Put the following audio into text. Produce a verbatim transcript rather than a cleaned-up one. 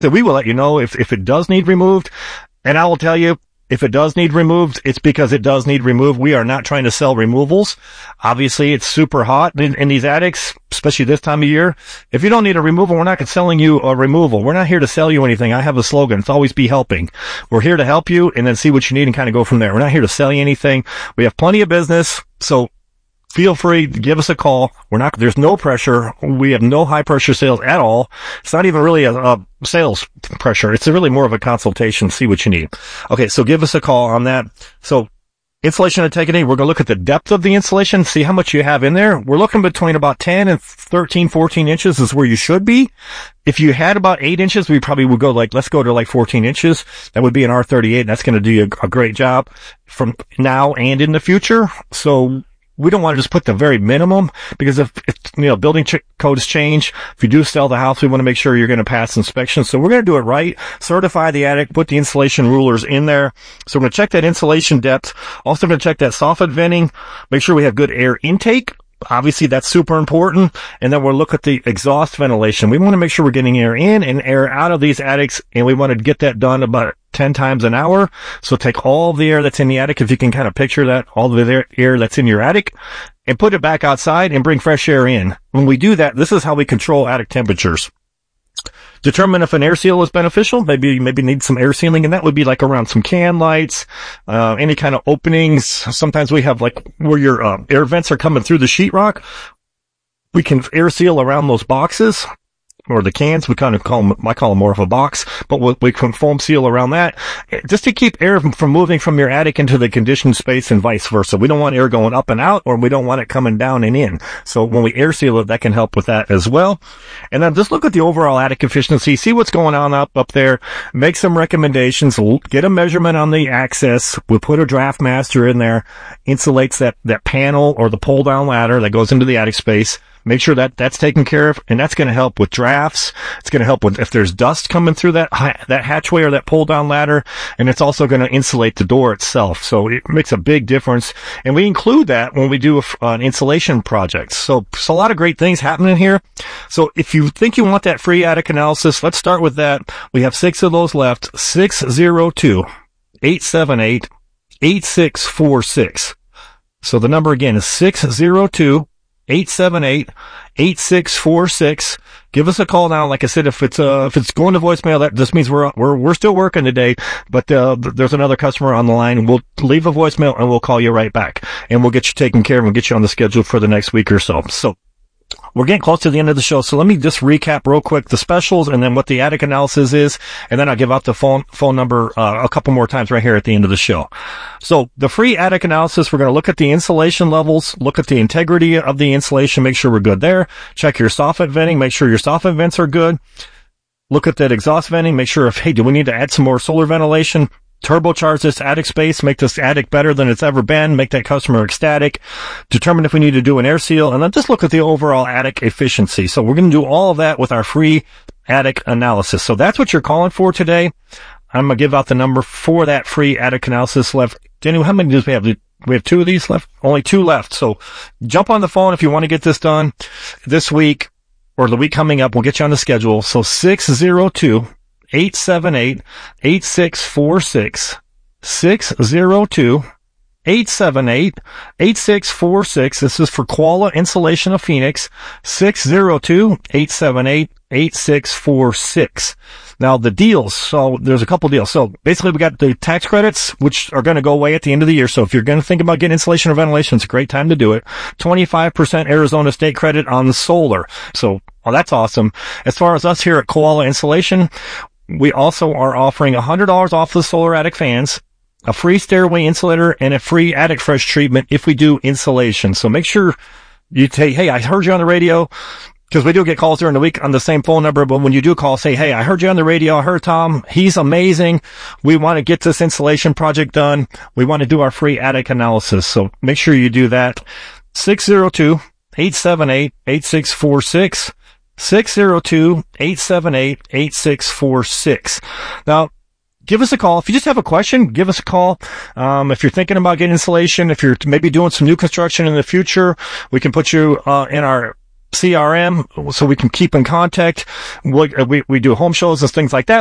that we will let you know if, if it does need removed. And I will tell you, if it does need removed, it's because it does need removed. We are not trying to sell removals. Obviously, it's super hot in, in these attics, especially this time of year. If you don't need a removal, we're not selling you a removal. We're not here to sell you anything. I have a slogan. It's always be helping. We're here to help you and then see what you need and kind of go from there. We're not here to sell you anything. We have plenty of business. So feel free to give us a call. We're not, there's no pressure. We have no high pressure sales at all. It's not even really a, a sales pressure. It's really more of a consultation, see what you need. Okay. So give us a call on that. So insulation integrity, we're going to look at the depth of the insulation, see how much you have in there. We're looking between about ten and thirteen, fourteen inches is where you should be. If you had about eight inches, we probably would go like, let's go to like fourteen inches. That would be an R thirty-eight, and that's going to do you a, a great job from now and in the future. So we don't want to just put the very minimum, because if, if you know, building ch- codes change, if you do sell the house, we want to make sure you're going to pass inspection. So we're going to do it right, certify the attic, put the insulation rulers in there. So we're going to check that insulation depth. Also going to check that soffit venting, make sure we have good air intake. Obviously, that's super important. And then we'll look at the exhaust ventilation. We want to make sure we're getting air in and air out of these attics, and we want to get that done about ten times an hour. So take all the air that's in the attic, if you can kind of picture that, all the air that's in your attic, and put it back outside and bring fresh air in. When we do that, this is how we control attic temperatures. Determine if an air seal is beneficial. Maybe, maybe need some air sealing, and that would be like around some can lights, uh, any kind of openings. Sometimes we have like where your uh, air vents are coming through the sheetrock. We can air seal around those boxes. Or the cans, we kind of call them, I call them more of a box, but we, we can foam seal around that, just to keep air from, from moving from your attic into the conditioned space and vice versa. We don't want air going up and out, or we don't want it coming down and in. So when we air seal it, that can help with that as well. And then just look at the overall attic efficiency, see what's going on up, up there, make some recommendations, get a measurement on the access. We put a draft master in there, insulates that, that panel or the pull down ladder that goes into the attic space. Make sure that that's taken care of, and that's going to help with drafts. It's going to help with if there's dust coming through that that hatchway or that pull-down ladder, and it's also going to insulate the door itself. So it makes a big difference, and we include that when we do a, an insulation project. So it's a lot of great things happening here. So if you think you want that free attic analysis, let's start with that. We have six of those left. six zero two, eight seven eight, eight six four six. So the number again is six zero two, eight seven eight, eight six four six. Give us a call now. Like I said, if it's, uh, if it's going to voicemail, that just means we're, we're, we're still working today, but, uh, there's another customer on the line, and we'll leave a voicemail and we'll call you right back, and we'll get you taken care of and get you on the schedule for the next week or so. So we're getting close to the end of the show, so let me just recap real quick the specials and then what the attic analysis is, and then I'll give out the phone phone number uh, a couple more times right here at the end of the show. So the free attic analysis, we're going to look at the insulation levels, look at the integrity of the insulation, make sure we're good there. Check your soffit venting, make sure your soffit vents are good. Look at that exhaust venting, make sure if, hey, do we need to add some more solar ventilation? Turbocharge this attic space, make this attic better than it's ever been, make that customer ecstatic, determine if we need to do an air seal, and then just look at the overall attic efficiency. So we're going to do all of that with our free attic analysis. So that's what you're calling for today. I'm going to give out the number for that free attic analysis left. Jenny, how many do we have? We have two of these left? Only two left. So jump on the phone if you want to get this done this week or the week coming up. We'll get you on the schedule. So six zero two, eight seven eight, eight six four six, six zero two, eight seven eight, eight six four six. This is for Koala Insulation of Phoenix, six zero two, eight seven eight, eight six four six. Now the deals, so there's a couple deals. So basically we got the tax credits, which are going to go away at the end of the year. So if you're going to think about getting insulation or ventilation, it's a great time to do it. twenty-five percent Arizona state credit on the solar. So, well, that's awesome. As far as us here at Koala Insulation, we also are offering one hundred dollars off the solar attic fans, a free stairway insulator, and a free attic fresh treatment if we do insulation. So make sure you say, hey, I heard you on the radio, because we do get calls during the week on the same phone number. But when you do call, say, hey, I heard you on the radio. I heard Tom. He's amazing. We want to get this insulation project done. We want to do our free attic analysis. So make sure you do that. six zero two, eight seven eight, eight six four six. six zero two, eight seven eight, eight six four six. Now, give us a call. If you just have a question, give us a call. Um, if you're thinking about getting insulation, if you're maybe doing some new construction in the future, we can put you uh, in our C R M so we can keep in contact. We, we, we do home shows and things like that.